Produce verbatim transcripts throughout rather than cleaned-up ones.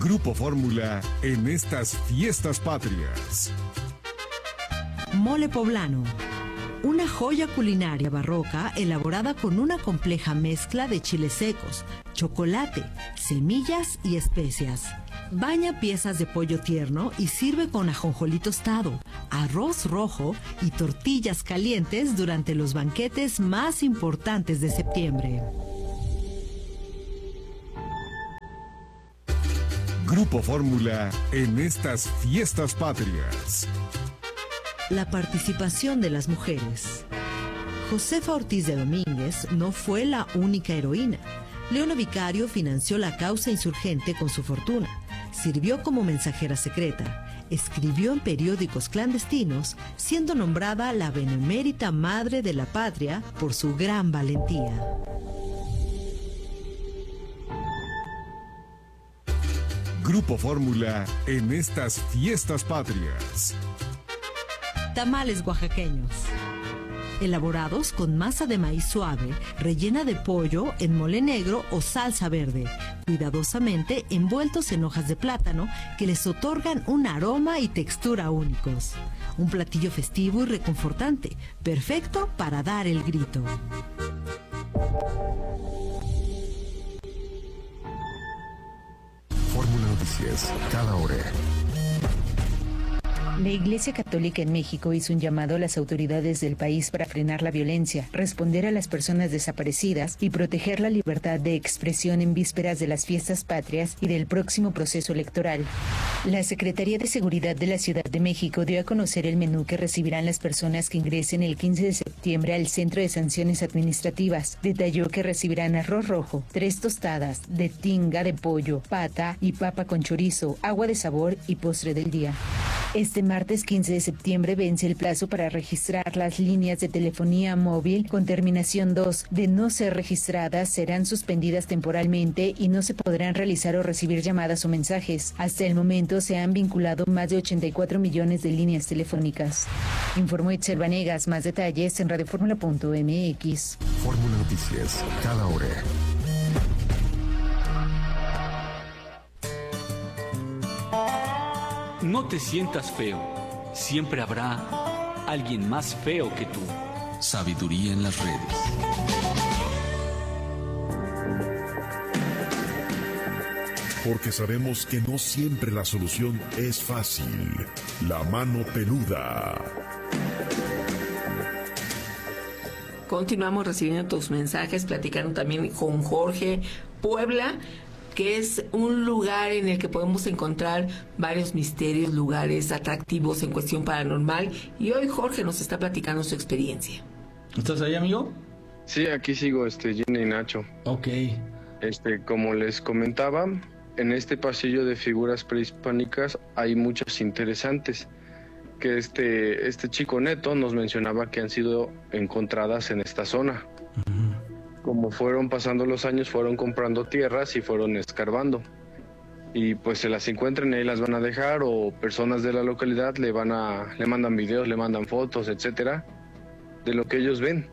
Grupo Fórmula en estas fiestas patrias. Mole poblano. Una joya culinaria barroca elaborada con una compleja mezcla de chiles secos, chocolate, semillas y especias. Baña piezas de pollo tierno y sirve con ajonjolí tostado, arroz rojo y tortillas calientes durante los banquetes más importantes de septiembre. Grupo Fórmula en estas fiestas patrias. La participación de las mujeres. Josefa Ortiz de Domínguez no fue la única heroína. Leona Vicario financió la causa insurgente con su fortuna. Sirvió como mensajera secreta. Escribió en periódicos clandestinos, siendo nombrada la benemérita madre de la patria por su gran valentía. Grupo Fórmula en estas fiestas patrias. Tamales oaxaqueños. Elaborados con masa de maíz suave, rellena de pollo en mole negro o salsa verde, cuidadosamente envueltos en hojas de plátano que les otorgan un aroma y textura únicos. Un platillo festivo y reconfortante, perfecto para dar el grito. Fórmula Noticias, cada hora. La Iglesia Católica en México hizo un llamado a las autoridades del país para frenar la violencia, responder a las personas desaparecidas y proteger la libertad de expresión en vísperas de las fiestas patrias y del próximo proceso electoral. La Secretaría de Seguridad de la Ciudad de México dio a conocer el menú que recibirán las personas que ingresen el quince de septiembre al Centro de Sanciones Administrativas. Detalló que recibirán arroz rojo, tres tostadas de tinga de pollo, pata y papa con chorizo, agua de sabor y postre del día. Este martes quince de septiembre vence el plazo para registrar las líneas de telefonía móvil con terminación dos. De no ser registradas, serán suspendidas temporalmente y no se podrán realizar o recibir llamadas o mensajes. Hasta el momento se han vinculado más de ochenta y cuatro millones de líneas telefónicas. Informó Itzel Vanegas. Más detalles en radioformula punto m x. Fórmula Noticias, cada hora. No te sientas feo. Siempre habrá alguien más feo que tú. Sabiduría en las redes. Porque sabemos que no siempre la solución es fácil. La mano peluda. Continuamos recibiendo tus mensajes, platicando también con Jorge. Puebla, que es un lugar en el que podemos encontrar varios misterios, lugares atractivos en cuestión paranormal. Y hoy Jorge nos está platicando su experiencia. ¿Estás ahí, amigo? Sí, aquí sigo, este, Jenny y Nacho. Ok. Este, como les comentaba, en este pasillo de figuras prehispánicas hay muchas interesantes. Que este, este chico Neto nos mencionaba que han sido encontradas en esta zona. Uh-huh. Como fueron pasando los años, fueron comprando tierras y fueron escarbando. Y pues se las encuentran y ahí las van a dejar, o personas de la localidad le van a, le mandan videos, le mandan fotos, etcétera, de lo que ellos ven.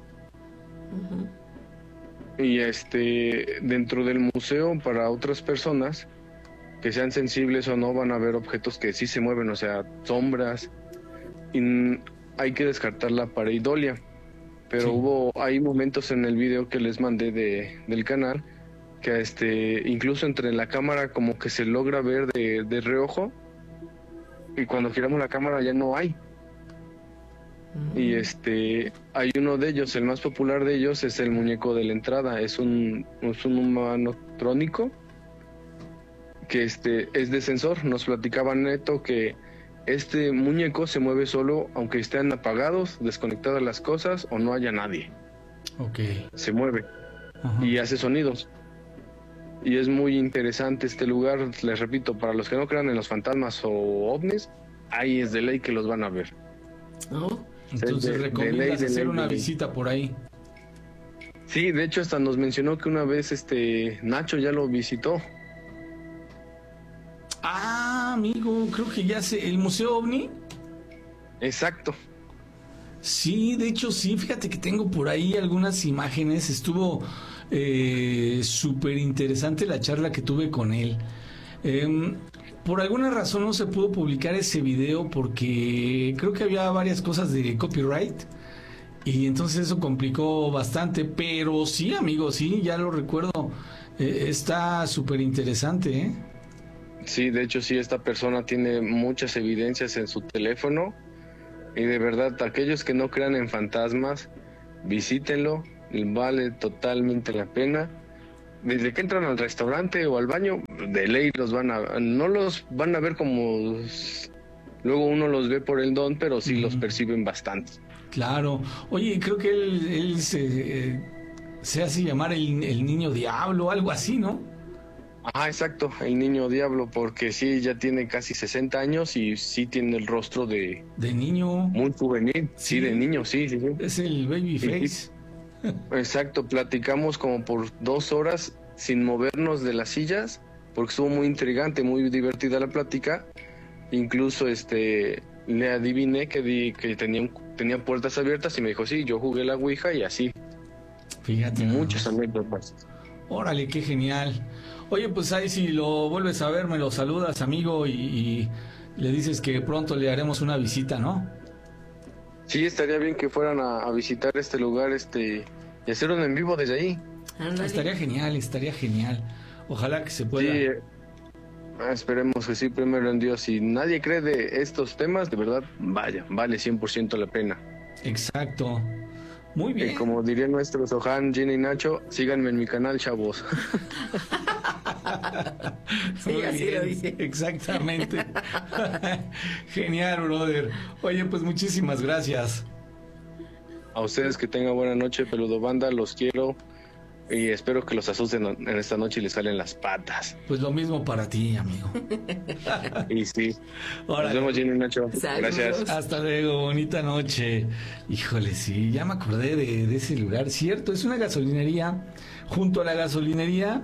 Uh-huh. Y este, dentro del museo, para otras personas que sean sensibles o no, van a ver objetos que sí se mueven, o sea, sombras. Y hay que descartar la pareidolia. Pero sí. hubo, hay momentos en el video que les mandé de, del canal que este, incluso entre la cámara como que se logra ver de, de reojo, y cuando giramos la cámara ya no hay. Uh-huh. Y este, hay uno de ellos, el más popular de ellos es el muñeco de la entrada, es un, es un humano trónico que este, es de sensor. Nos platicaba Neto que este muñeco se mueve solo aunque estén apagados, desconectadas las cosas o no haya nadie. Okay. Se mueve. Ajá. Y hace sonidos. Y es muy interesante este lugar, les repito, para los que no crean en los fantasmas o ovnis, ahí es de ley que los van a ver. ¿No? Entonces de, recomiendas de ley, hacer de una visita por ahí. Sí, de hecho hasta nos mencionó que una vez este Nacho ya lo visitó. Ah, amigo, creo que ya sé, ¿el Museo OVNI? Exacto. Sí, de hecho sí, fíjate que tengo por ahí algunas imágenes, estuvo eh, súper interesante la charla que tuve con él. Eh, por alguna razón no se pudo publicar ese video porque creo que había varias cosas de copyright y entonces eso complicó bastante, pero sí, amigo, sí, ya lo recuerdo. Eh, está súper interesante, ¿eh? Sí, de hecho sí, esta persona tiene muchas evidencias en su teléfono y de verdad, aquellos que no crean en fantasmas, visítenlo, vale totalmente la pena. Desde que entran al restaurante o al baño, de ley los van a, no los van a ver como luego uno los ve por el don, pero sí uh-huh. los perciben bastante. Claro. Oye, creo que él, él se, eh, se hace llamar el, el niño diablo, algo así, ¿no? Ah, exacto, el niño diablo, porque sí, ya tiene casi sesenta años y sí tiene el rostro de... De niño. Muy juvenil, sí, sí de niño, sí, sí, sí. Es el baby face. Sí. Exacto, platicamos como por dos horas sin movernos de las sillas, porque estuvo muy intrigante, muy divertida la plática. Incluso este le adiviné que, di, que tenía, tenía puertas abiertas y me dijo, sí, yo jugué la Ouija y así. Fíjate. Muchas anécdotas. Órale, qué genial. Oye, pues ahí si lo vuelves a ver, me lo saludas, amigo, y, y le dices que pronto le haremos una visita, ¿no? Sí, estaría bien que fueran a, a visitar este lugar este y hacer un en vivo desde ahí. Andale. Estaría genial, estaría genial. Ojalá que se pueda. Sí, eh, esperemos que sí, primero en Dios. Si nadie cree de estos temas, de verdad, vaya, vale cien por ciento la pena. Exacto. Muy bien. Y como dirían nuestros Ojan, Gina y Nacho, síganme en mi canal, chavos. Sí, así lo dice. Exactamente. Genial, brother. Oye, pues muchísimas gracias. A ustedes que tengan buena noche, Peludo Banda, los quiero y espero que los asusten en esta noche y les salen las patas. Pues lo mismo para ti, amigo. Y sí. Órale. Nos vemos, Gina y Nacho. Saludos. Gracias. Hasta luego, bonita noche. Híjole, sí, ya me acordé de, de ese lugar. Cierto, es una gasolinería. Junto a la gasolinería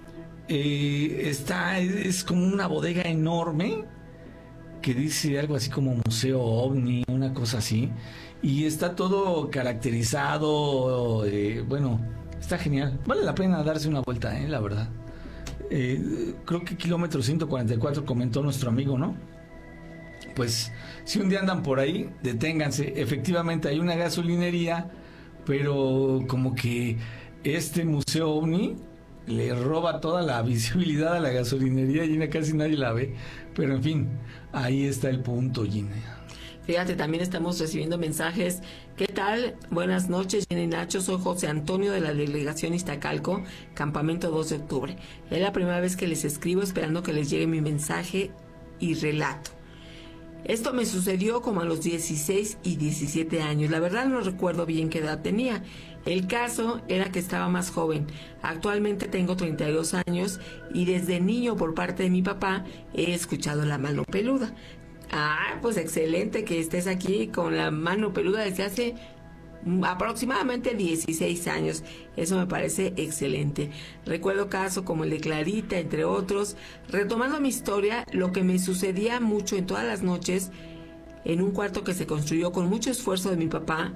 eh, está, es, es como una bodega enorme que dice algo así como Museo OVNI, una cosa así. Y está todo caracterizado, eh, bueno, está genial. Vale la pena darse una vuelta, eh, la verdad. Eh, creo que kilómetro ciento cuarenta y cuatro comentó nuestro amigo, ¿no? Pues si un día andan por ahí, deténganse. Efectivamente hay una gasolinería, pero como que este Museo OVNI le roba toda la visibilidad a la gasolinería y casi nadie la ve. Pero en fin, ahí está el punto, Gina. Fíjate, también estamos recibiendo mensajes. ¿Qué tal? Buenas noches, Jenny Nacho. Soy José Antonio de la delegación Iztacalco, campamento dos de octubre. Es la primera vez que les escribo esperando que les llegue mi mensaje y relato. Esto me sucedió como a los dieciséis y diecisiete años. La verdad no recuerdo bien qué edad tenía. El caso era que estaba más joven. Actualmente tengo treinta y dos años y desde niño por parte de mi papá he escuchado la mano peluda. Ah, pues excelente que estés aquí con la mano peluda desde hace aproximadamente dieciséis años. Eso me parece excelente. Recuerdo casos como el de Clarita, entre otros. Retomando mi historia, lo que me sucedía mucho en todas las noches en un cuarto que se construyó con mucho esfuerzo de mi papá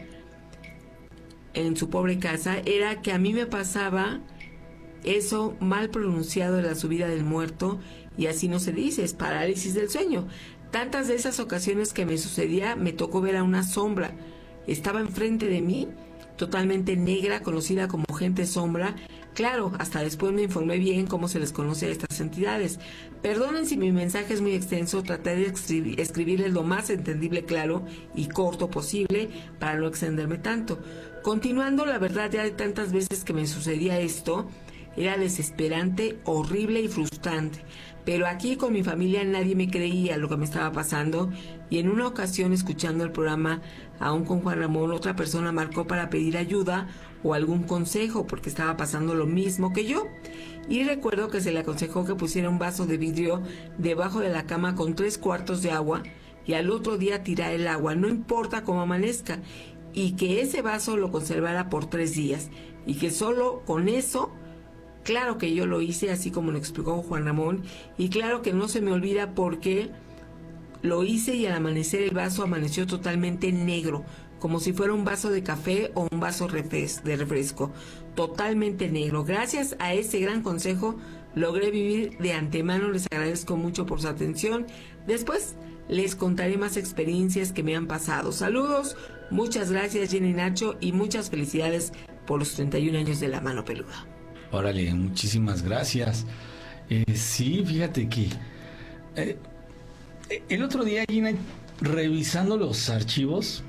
en su pobre casa, era que a mí me pasaba eso mal pronunciado de la subida del muerto, y así no se dice, es parálisis del sueño. Tantas de esas ocasiones que me sucedía, me tocó ver a una sombra. Estaba enfrente de mí, totalmente negra, conocida como gente sombra. Claro, hasta después me informé bien cómo se les conoce a estas entidades. Perdonen si mi mensaje es muy extenso, traté de escribir, escribirles lo más entendible, claro y corto posible para no extenderme tanto. Continuando, la verdad, ya de tantas veces que me sucedía esto, era desesperante, horrible y frustrante. Pero aquí con mi familia nadie me creía lo que me estaba pasando, y en una ocasión, escuchando el programa, aún con Juan Ramón, otra persona marcó para pedir ayuda o algún consejo porque estaba pasando lo mismo que yo. Y recuerdo que se le aconsejó que pusiera un vaso de vidrio debajo de la cama con tres cuartos de agua y al otro día tirar el agua, no importa cómo amanezca, y que ese vaso lo conservara por tres días y que solo con eso... Claro que yo lo hice así como lo explicó Juan Ramón, y claro que no se me olvida porque lo hice y al amanecer el vaso amaneció totalmente negro, como si fuera un vaso de café o un vaso refres- de refresco, totalmente negro. Gracias a ese gran consejo logré vivir de antemano. Les agradezco mucho por su atención. Después les contaré más experiencias que me han pasado. Saludos, muchas gracias Jenny, Nacho, y muchas felicidades por los treinta y un años de La Mano Peluda. Órale, muchísimas gracias. Eh, sí, fíjate que eh, el otro día, Gina, revisando los archivos,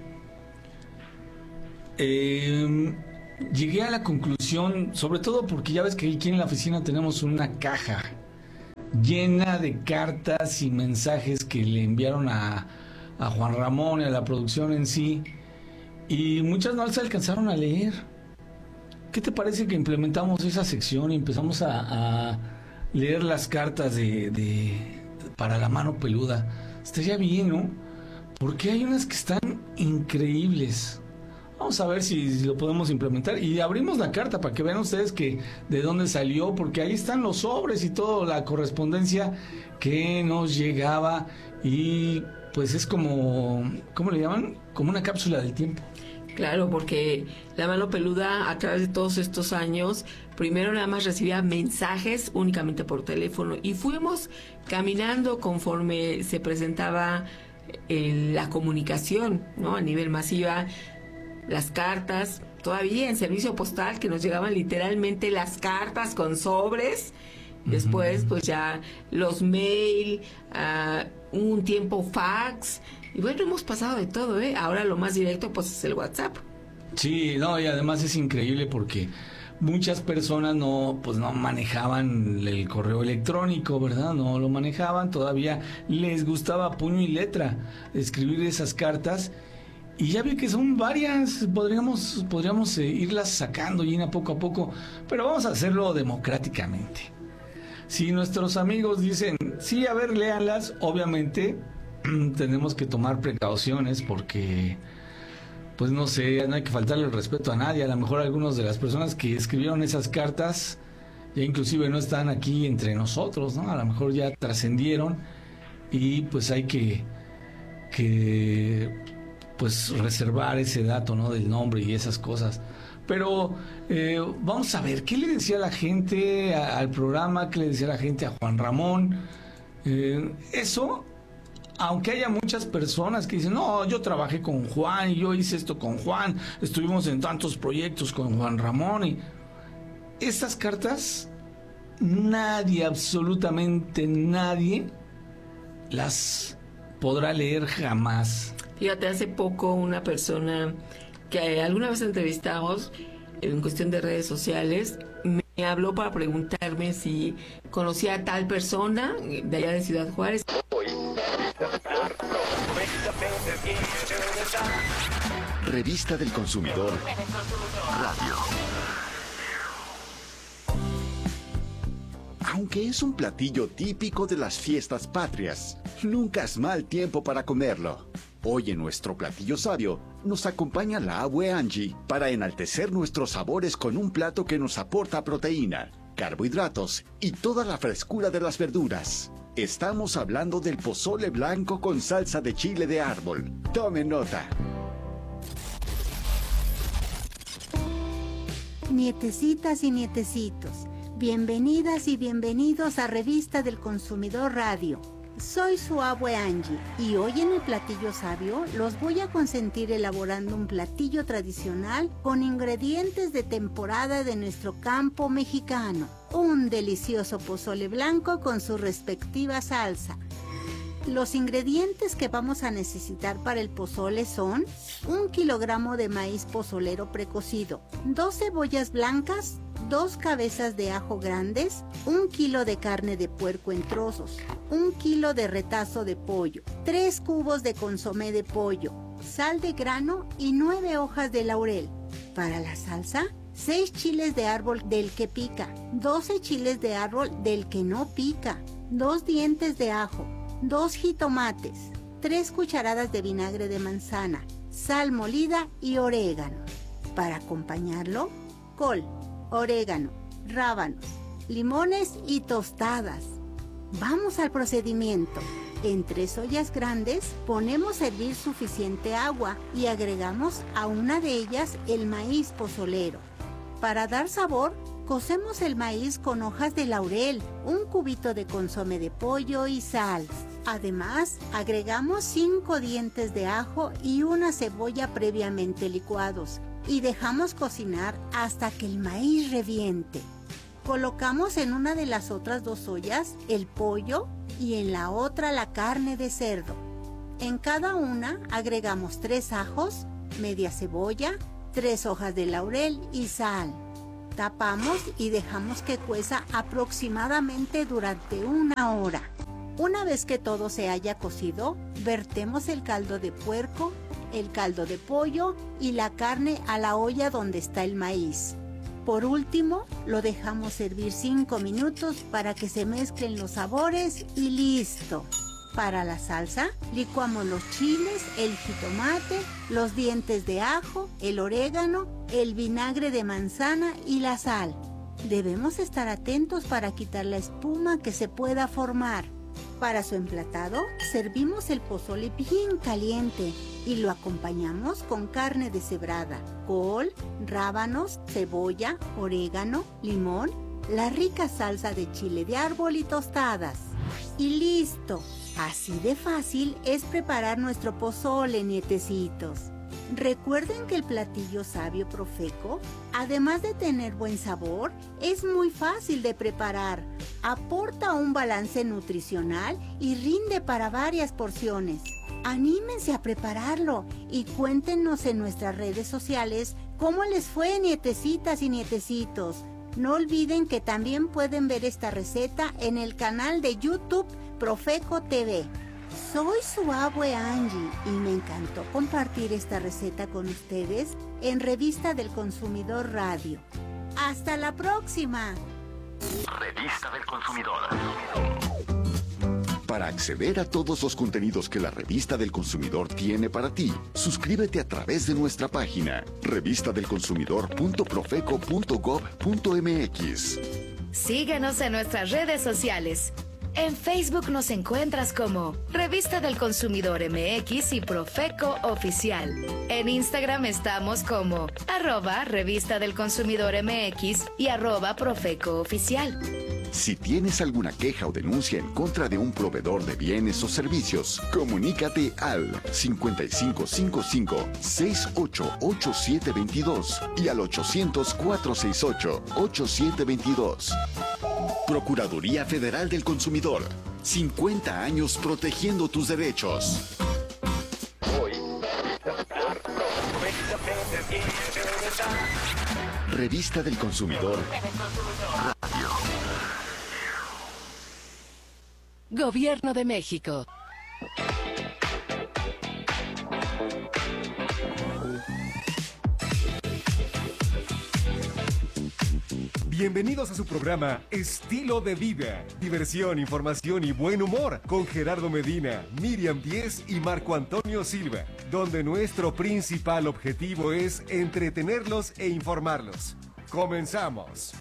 eh, llegué a la conclusión, sobre todo porque ya ves que aquí en la oficina tenemos una caja llena de cartas y mensajes que le enviaron a, a Juan Ramón y a la producción en sí, y muchas no se alcanzaron a leer. ¿Qué te parece que implementamos esa sección y empezamos a, a leer las cartas de, de para La Mano Peluda? Estaría bien, ¿no? Porque hay unas que están increíbles. Vamos a ver si, si lo podemos implementar. Y abrimos la carta para que vean ustedes que de dónde salió, porque ahí están los sobres y toda la correspondencia que nos llegaba. Y pues es como, ¿cómo le llaman? Como una cápsula del tiempo. Claro, porque La Mano Peluda, a través de todos estos años, primero nada más recibía mensajes únicamente por teléfono, y fuimos caminando conforme se presentaba eh, la comunicación, ¿no? A nivel masiva, las cartas, todavía en servicio postal, que nos llegaban literalmente las cartas con sobres. Después, pues ya los mail, uh, un tiempo fax. Y bueno, hemos pasado de todo, ¿eh? Ahora lo más directo, pues, es el WhatsApp. Sí, no, y además es increíble porque muchas personas no, pues, no manejaban el correo electrónico, ¿verdad? No lo manejaban, todavía les gustaba puño y letra escribir esas cartas. Y ya vi que son varias, podríamos, podríamos eh, irlas sacando, Gina, poco a poco, pero vamos a hacerlo democráticamente. Si nuestros amigos dicen, sí, a ver, léanlas, obviamente tenemos que tomar precauciones porque, pues no sé, no hay que faltarle el respeto a nadie. A lo mejor algunas de las personas que escribieron esas cartas ya inclusive no están aquí entre nosotros, ¿no? A lo mejor ya trascendieron y pues hay que, que pues reservar ese dato, ¿no? Del nombre y esas cosas. Pero eh, vamos a ver, ¿qué le decía la gente a, al programa? ¿Qué le decía la gente a Juan Ramón? Eh, eso, aunque haya muchas personas que dicen, no, yo trabajé con Juan, y yo hice esto con Juan, estuvimos en tantos proyectos con Juan Ramón. Y estas cartas, nadie, absolutamente nadie, las podrá leer jamás. Fíjate, hace poco una persona que alguna vez entrevistamos en cuestión de redes sociales me habló para preguntarme si conocía a tal persona de allá de Ciudad Juárez. Revista del Consumidor Radio. Aunque es un platillo típico de las fiestas patrias, nunca es mal tiempo para comerlo. Hoy en nuestro platillo sabio nos acompaña la abue Angie para enaltecer nuestros sabores con un plato que nos aporta proteína, carbohidratos y toda la frescura de las verduras. Estamos hablando del pozole blanco con salsa de chile de árbol. Tomen nota. Nietecitas y nietecitos, bienvenidas y bienvenidos a Revista del Consumidor Radio. Soy su abue Angie y hoy en el platillo sabio los voy a consentir elaborando un platillo tradicional con ingredientes de temporada de nuestro campo mexicano. Un delicioso pozole blanco con su respectiva salsa. Los ingredientes que vamos a necesitar para el pozole son un kilogramo de maíz pozolero precocido, dos cebollas blancas, dos cabezas de ajo grandes, un kilo de carne de puerco en trozos, un kilo de retazo de pollo, tres cubos de consomé de pollo, sal de grano y nueve hojas de laurel. Para la salsa, seis chiles de árbol del que pica, doce chiles de árbol del que no pica, dos dientes de ajo, dos jitomates, tres cucharadas de vinagre de manzana, sal molida y orégano. Para acompañarlo, col, orégano, rábanos, limones y tostadas. Vamos al procedimiento. En tres ollas grandes ponemos a hervir suficiente agua y agregamos a una de ellas el maíz pozolero. Para dar sabor, Cocemos el maíz con hojas de laurel, un cubito de consomé de pollo y sal. Además, agregamos cinco dientes de ajo y una cebolla previamente licuados y dejamos cocinar hasta que el maíz reviente. Colocamos en una de las otras dos ollas el pollo y en la otra la carne de cerdo. En cada una agregamos tres ajos, media cebolla, tres hojas de laurel y sal. Tapamos y dejamos que cueza aproximadamente durante una hora. Una vez que todo se haya cocido, vertemos el caldo de puerco, el caldo de pollo y la carne a la olla donde está el maíz. Por último, lo dejamos servir cinco minutos para que se mezclen los sabores y listo. Para la salsa, licuamos los chiles, el jitomate, los dientes de ajo, el orégano, el vinagre de manzana y la sal. Debemos estar atentos para quitar la espuma que se pueda formar. Para su emplatado, servimos el pozole bien caliente y lo acompañamos con carne deshebrada, col, rábanos, cebolla, orégano, limón, la rica salsa de chile de árbol y tostadas. Y listo. Así de fácil es preparar nuestro pozole, nietecitos. Recuerden que el platillo sabio Profeco, además de tener buen sabor, es muy fácil de preparar. Aporta un balance nutricional y rinde para varias porciones. Anímense a prepararlo y cuéntenos en nuestras redes sociales cómo les fue, nietecitas y nietecitos. No olviden que también pueden ver esta receta en el canal de YouTube Profeco T V. Soy su abue Angie y me encantó compartir esta receta con ustedes en Revista del Consumidor Radio. ¡Hasta la próxima! Revista del Consumidor. Para acceder a todos los contenidos que la Revista del Consumidor tiene para ti, suscríbete a través de nuestra página revista del consumidor punto profeco punto gob punto mx. Síguenos en nuestras redes sociales. En Facebook nos encuentras como Revista del Consumidor M X y Profeco Oficial. En Instagram estamos como arroba Revista del Consumidor M X y arroba Profeco Oficial. Si tienes alguna queja o denuncia en contra de un proveedor de bienes o servicios, comunícate al cincuenta y cinco cincuenta y cinco, sesenta y ocho, ochenta y siete veintidós y al ochocientos, cuatrocientos sesenta y ocho, ochenta y siete veintidós. Procuraduría Federal del Consumidor. cincuenta años protegiendo tus derechos. Revista del Consumidor Radio. Gobierno de México. Bienvenidos a su programa Estilo de Vida, diversión, información y buen humor con Gerardo Medina, Miriam Díez y Marco Antonio Silva, donde nuestro principal objetivo es entretenerlos e informarlos. ¡Comenzamos!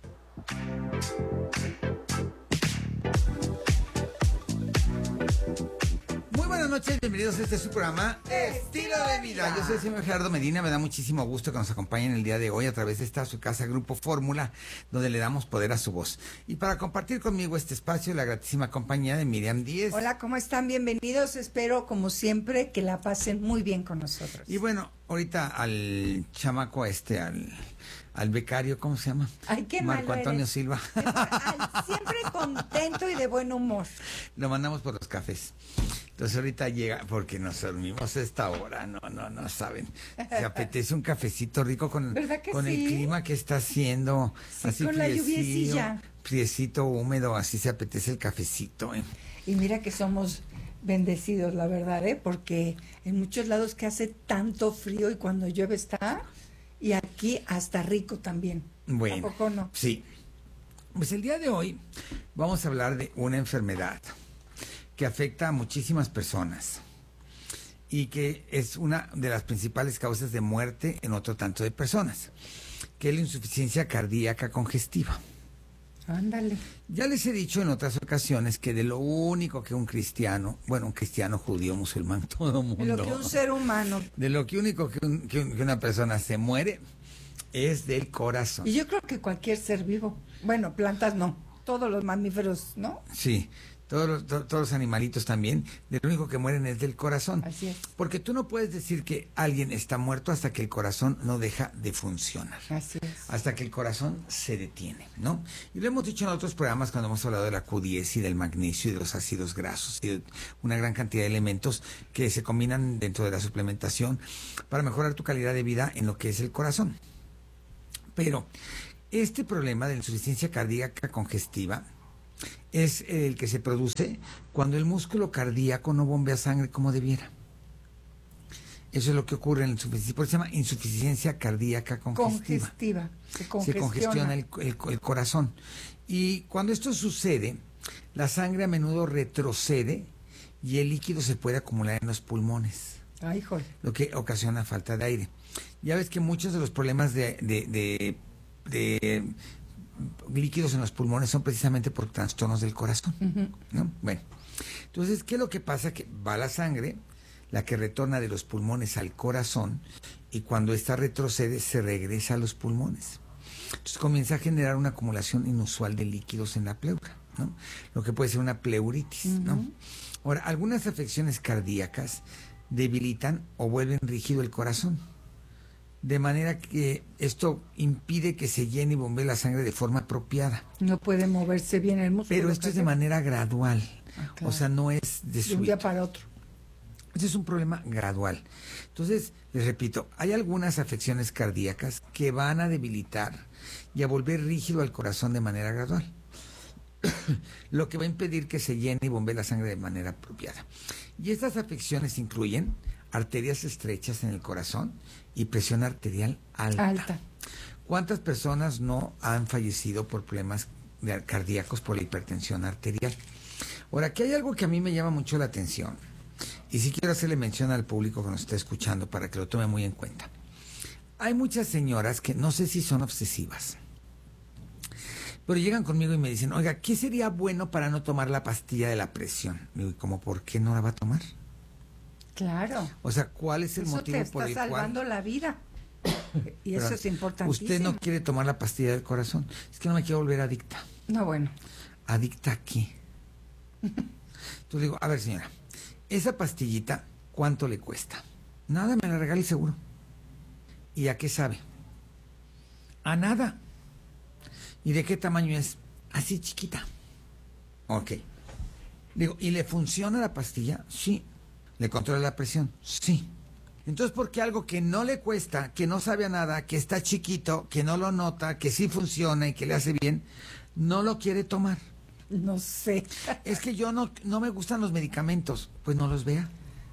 Buenas noches, bienvenidos a este su programa Estilo de Vida. Yo soy el señor Gerardo Medina, me da muchísimo gusto que nos acompañen el día de hoy a través de esta su casa Grupo Fórmula, donde le damos poder a su voz. Y para compartir conmigo este espacio, la gratísima compañía de Miriam Díez. Hola, ¿cómo están? Bienvenidos, espero como siempre que la pasen muy bien con nosotros. Y bueno, ahorita al chamaco este, al... al becario, ¿cómo se llama? Ay, qué Marco Antonio eres. Silva. Al, siempre contento y de buen humor. Lo mandamos por los cafés. Entonces ahorita llega, porque nos dormimos a esta hora, no, no, no saben. Se apetece un cafecito rico con, con sí? el clima que está haciendo. Sí, así con la lluviecilla. Friecito, húmedo, así se apetece el cafecito. ¿eh? Y mira que somos bendecidos, la verdad, ¿eh? Porque en muchos lados que hace tanto frío y cuando llueve está... Y aquí hasta rico también. Bueno, ¿a poco no? Sí. Pues el día de hoy vamos a hablar de una enfermedad que afecta a muchísimas personas y que es una de las principales causas de muerte en otro tanto de personas, que es la insuficiencia cardíaca congestiva. Ándale. Ya les he dicho en otras ocasiones que de lo único que un cristiano, bueno, un cristiano, judío, musulmán, todo mundo... De lo que un ser humano... De lo que único que, un, que, un, que una persona se muere es del corazón. Y yo creo que cualquier ser vivo, bueno, plantas no, todos los mamíferos, ¿no? Sí, todos los, to, todos los animalitos también, de lo único que mueren es del corazón. Así es. Porque tú no puedes decir que alguien está muerto hasta que el corazón no deja de funcionar. Así es. Hasta que el corazón se detiene, ¿no? Y lo hemos dicho en otros programas cuando hemos hablado de la Q diez y del magnesio y de los ácidos grasos y de una gran cantidad de elementos que se combinan dentro de la suplementación para mejorar tu calidad de vida en lo que es el corazón. Pero este problema de la insuficiencia cardíaca congestiva es el que se produce cuando el músculo cardíaco no bombea sangre como debiera. Eso es lo que ocurre en la insuficiencia, por eso se llama insuficiencia cardíaca congestiva. Congestiva. Se Se congestiona, congestiona el, el, el corazón. Y cuando esto sucede, la sangre a menudo retrocede y el líquido se puede acumular en los pulmones. Ay, joder. Lo que ocasiona falta de aire. Ya ves que muchos de los problemas de, de, de, de líquidos en los pulmones son precisamente por trastornos del corazón, uh-huh. ¿no? Bueno, entonces, ¿qué es lo que pasa? Que va la sangre, la que retorna de los pulmones al corazón, y cuando esta retrocede, se regresa a los pulmones. Entonces comienza a generar una acumulación inusual de líquidos en la pleura, ¿no? Lo que puede ser una pleuritis, uh-huh. ¿no? Ahora, algunas afecciones cardíacas debilitan o vuelven rígido el corazón, de manera que esto impide que se llene y bombee la sangre de forma apropiada. No puede moverse bien el músculo. Pero esto es de manera gradual, ah, claro. O sea, no es de, de un día para otro. Este es un problema gradual. Entonces, les repito, hay algunas afecciones cardíacas que van a debilitar y a volver rígido al corazón de manera gradual, lo que va a impedir que se llene y bombee la sangre de manera apropiada. Y estas afecciones incluyen arterias estrechas en el corazón y presión arterial alta. alta. ¿Cuántas personas no han fallecido por problemas cardíacos por la hipertensión arterial? Ahora, aquí hay algo que a mí me llama mucho la atención y sí quiero hacerle mención al público que nos está escuchando para que lo tome muy en cuenta. Hay muchas señoras que no sé si son obsesivas, pero llegan conmigo y me dicen, oiga, ¿qué sería bueno para no tomar la pastilla de la presión? Digo, ¿y cómo por qué no la va a tomar? Claro. O sea, ¿cuál es el eso motivo te por el está cual? salvando la vida. Y eso es importantísimo. Usted no quiere tomar la pastilla del corazón. Es que no me quiero volver adicta. No, bueno. ¿Adicta a qué? Entonces digo, a ver, señora, esa pastillita, ¿cuánto le cuesta? Nada, me la regala el seguro. ¿Y a qué sabe? A nada. ¿Y de qué tamaño es? Así chiquita. Ok. Digo, ¿y le funciona la pastilla? Sí. ¿Le controla la presión? Sí. Entonces, ¿por qué algo que no le cuesta, que no sabe a nada, que está chiquito, que no lo nota, que sí funciona y que le hace bien, no lo quiere tomar? No sé. Es que yo no, no me gustan los medicamentos. Pues no los vea.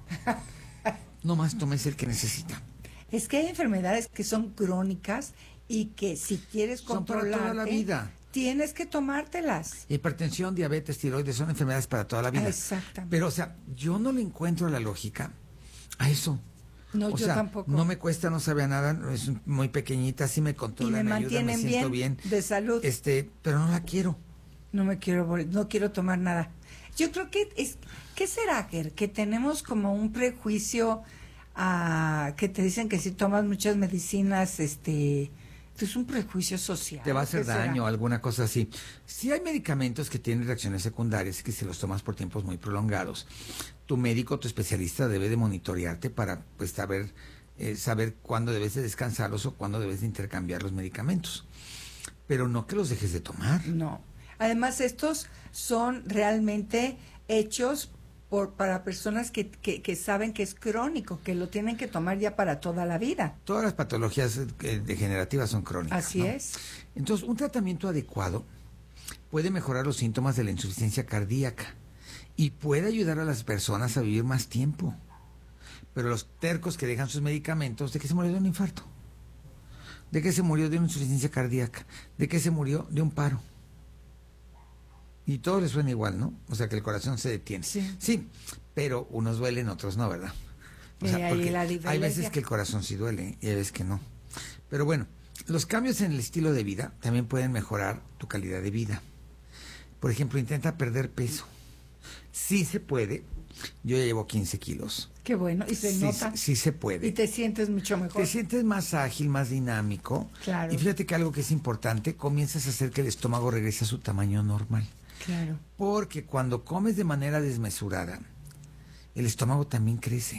Nomás tómese el que necesita. Es que hay enfermedades que son crónicas y que si quieres controlarte, son para toda la vida. Tienes que tomártelas. Hipertensión, diabetes, tiroides son enfermedades para toda la vida. Exactamente. Pero, o sea, yo no le encuentro la lógica a eso. No, o yo sea, tampoco. No me cuesta, no sabe a nada, es muy pequeñita, sí me controla, y me, me ayuda, me siento bien, bien. De salud. Este, pero no la quiero. No me quiero, no quiero tomar nada. Yo creo que es, ¿qué será, Ger? Que tenemos como un prejuicio a que te dicen que si tomas muchas medicinas, este, es un prejuicio social. Te va a hacer daño o alguna cosa así. Sí hay medicamentos que tienen reacciones secundarias que si los tomas por tiempos muy prolongados, tu médico, tu especialista debe de monitorearte para pues saber eh, saber cuándo debes de descansarlos o cuándo debes de intercambiar los medicamentos. Pero no que los dejes de tomar. No. Además, estos son realmente hechos por para personas que, que, que saben que es crónico, que lo tienen que tomar ya para toda la vida. Todas las patologías eh, degenerativas son crónicas. Así ¿no? es. Entonces, un tratamiento adecuado puede mejorar los síntomas de la insuficiencia cardíaca y puede ayudar a las personas a vivir más tiempo. Pero los tercos que dejan sus medicamentos, ¿de qué se murió de un infarto? ¿De qué se murió de una insuficiencia cardíaca? ¿De qué se murió de un paro? Y todo les suena igual, ¿no? O sea, que el corazón se detiene. Sí. Sí, pero unos duelen, otros no, ¿verdad? O sea, porque hay veces que el corazón sí duele y hay veces que no. Pero bueno, los cambios en el estilo de vida también pueden mejorar tu calidad de vida. Por ejemplo, intenta perder peso. Sí se puede. Yo ya llevo quince kilos. Qué bueno, y se sí, nota. Sí, sí se puede. Y te sientes mucho mejor. Te sientes más ágil, más dinámico. Claro. Y fíjate que algo que es importante, comienzas a hacer que el estómago regrese a su tamaño normal. Claro. Porque cuando comes de manera desmesurada, el estómago también crece.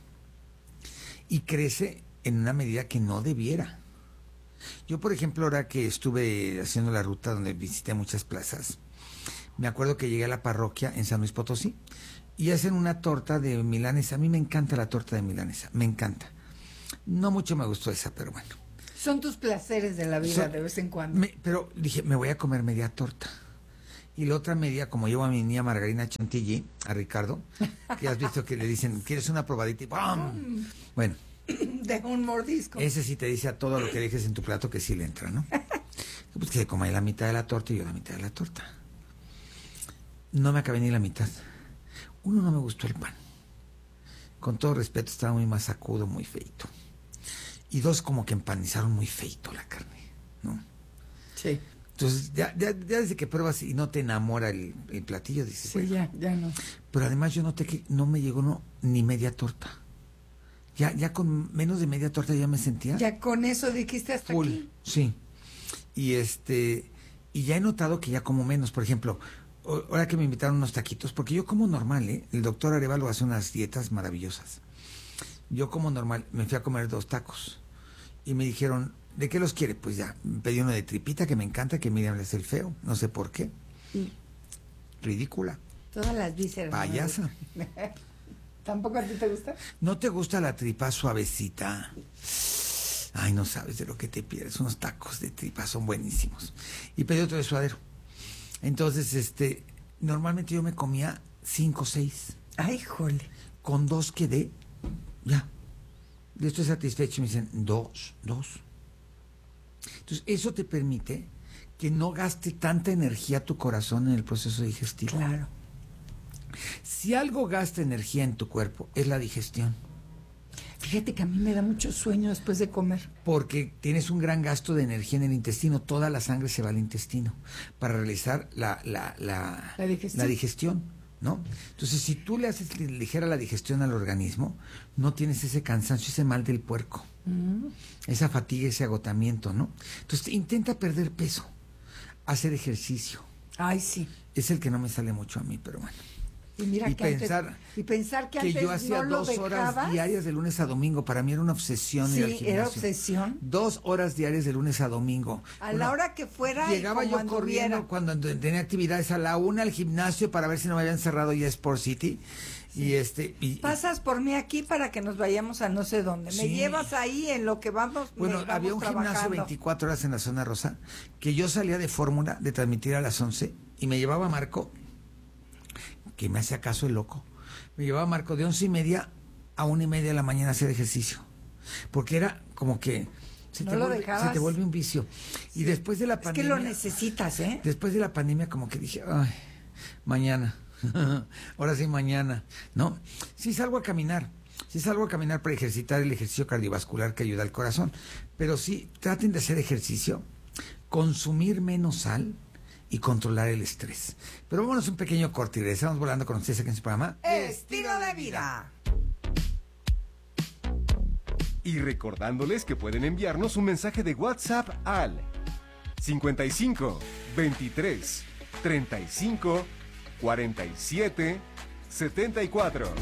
Y crece en una medida que no debiera. Yo, por ejemplo, ahora que estuve haciendo la ruta donde visité muchas plazas, me acuerdo que llegué a la parroquia en San Luis Potosí y hacen una torta de milanesa. A mí me encanta la torta de milanesa, me encanta. No mucho me gustó esa, pero bueno. Son tus placeres de la vida. Son, de vez en cuando. Me, pero dije, me voy a comer media torta. Y la otra media, como llevo a mi niña Margarina Chantilly, a Ricardo, que has visto que le dicen, ¿quieres una probadita? Y ¡pum! Bueno. De un mordisco. Ese sí te dice a todo lo que dejes en tu plato que sí le entra, ¿no? Pues que se coma la mitad de la torta y yo la mitad de la torta. No me acabé ni la mitad. Uno, no me gustó el pan. Con todo respeto, estaba muy masacudo, muy feito. Y dos, como que empanizaron muy feito la carne, ¿no? Sí. Entonces, ya, ya, ya desde que pruebas y no te enamora el, el platillo, dices, sí, bueno, ya, ya no. Pero además yo noté que no me llegó no, ni media torta. Ya, ya con menos de media torta ya me sentía. Ya con eso dijiste hasta full, aquí. Sí. Y este, y ya he notado que ya como menos. Por ejemplo, ahora que me invitaron unos taquitos, porque yo como normal, ¿eh? El doctor Arevalo hace unas dietas maravillosas. Yo como normal, me fui a comer dos tacos. Y me dijeron, ¿de qué los quiere? Pues ya, me pedí uno de tripita que me encanta, que Miriam le hace el feo. No sé por qué. Sí. Ridícula. Todas las vísceras. Payasa. ¿No? ¿Tampoco a ti te gusta? ¿No te gusta la tripa suavecita? Ay, no sabes de lo que te pierdes. Unos tacos de tripa son buenísimos. Y pedí otro de suadero. Entonces, este, normalmente yo me comía cinco o seis. Ay, jole. Con dos quedé, ya. Yo estoy satisfecho y me dicen, dos, dos. Entonces, eso te permite que no gaste tanta energía tu corazón en el proceso digestivo. Claro. Si algo gasta energía en tu cuerpo, es la digestión. Fíjate que a mí me da mucho sueño después de comer. Porque tienes un gran gasto de energía en el intestino. Toda la sangre se va al intestino para realizar la, la, la, la, digestión. la digestión, ¿no? Entonces, si tú le haces ligera la digestión al organismo, no tienes ese cansancio, ese mal del puerco, mm. esa fatiga, ese agotamiento, ¿no? Entonces, intenta perder peso, hacer ejercicio. Ay, sí. Es el que no me sale mucho a mí, pero bueno. Y, mira y, que pensar antes, y pensar que, que antes yo hacía no dos lo horas diarias de lunes a domingo. Para mí era una obsesión. Sí, ir al gimnasio. era obsesión. Dos horas diarias de lunes a domingo. A bueno, la hora que fuera. Llegaba y yo como corriendo anduviera. cuando tenía actividades a la una al gimnasio para ver si no me habían cerrado ya Sport City. Sí. Y este y, pasas por mí aquí para que nos vayamos a no sé dónde. Sí. Me llevas ahí en lo que vamos. Bueno, vamos había un trabajando. gimnasio veinticuatro horas en la zona rosa que yo salía de fórmula de transmitir a las once y me llevaba a Marco, que me hacía caso el loco. Me llevaba a Marco de once y media a una y media de la mañana a hacer ejercicio. Porque era como que se, no te, lo vuelve, se te vuelve un vicio. Y después de la pandemia. Es que lo necesitas, ¿eh? Después de la pandemia, como que dije, ay, mañana. Ahora sí, mañana. ¿No? Sí salgo a caminar. Sí salgo a caminar para ejercitar el ejercicio cardiovascular que ayuda al corazón. Pero sí, traten de hacer ejercicio, consumir menos sal y controlar el estrés. Pero vámonos un pequeño corte y regresamos volando con ustedes aquí en su programa Estilo de Vida. Y recordándoles que pueden enviarnos un mensaje de WhatsApp al cincuenta y cinco, veintitrés, treinta y cinco, cuarenta y siete, setenta y cuatro.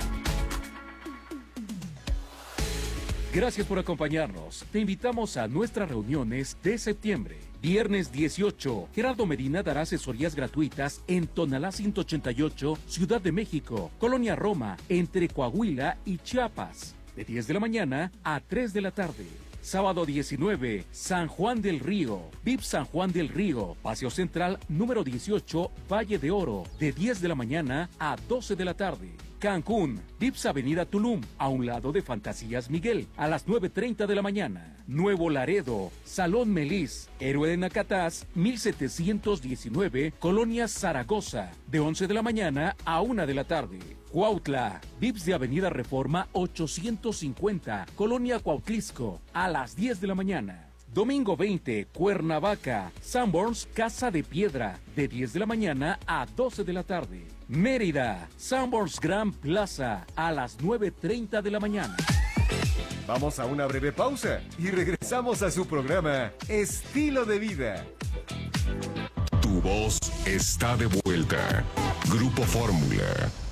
Gracias por acompañarnos. Te invitamos a nuestras reuniones de septiembre. Viernes dieciocho, Gerardo Medina dará asesorías gratuitas en Tonalá ciento ochenta y ocho, Ciudad de México, Colonia Roma, entre Coahuila y Chiapas, de diez de la mañana a tres de la tarde. Sábado diecinueve, San Juan del Río, V I P San Juan del Río, Paseo Central número dieciocho, Valle de Oro, de diez de la mañana a doce de la tarde. Cancún, V I P S Avenida Tulum, a un lado de Fantasías Miguel, a las nueve treinta de la mañana. Nuevo Laredo, Salón Melis, Héroe de Nacatás, mil setecientos diecinueve, Colonia Zaragoza, de once de la mañana a una de la tarde. Cuautla, V I P S de Avenida Reforma ochocientos cincuenta, Colonia Cuautlisco, a las diez de la mañana. Domingo veinte, Cuernavaca, Sanborns Casa de Piedra, de diez de la mañana a doce de la tarde. Mérida, Sanborns Grand Plaza, a las nueve treinta de la mañana. Vamos a una breve pausa y regresamos a su programa Estilo de Vida. Tu voz está de vuelta. Grupo Fórmula.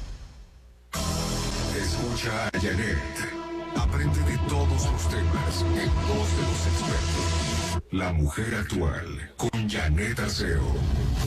Escucha a Janet. Aprende de todos los temas en voz de los expertos. La mujer actual con Janet Arceo.